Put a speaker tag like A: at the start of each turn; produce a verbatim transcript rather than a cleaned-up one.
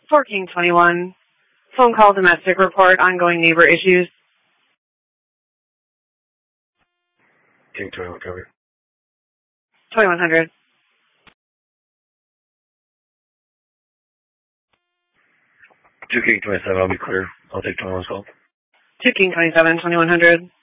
A: four King twenty-one. Phone call domestic report, ongoing neighbor issues.
B: King twenty-one, cover.
A: twenty-one hundred.
B: two King twenty-seven, I'll be clear. I'll take twenty-one's call.
A: two King twenty-seven, twenty-one hundred.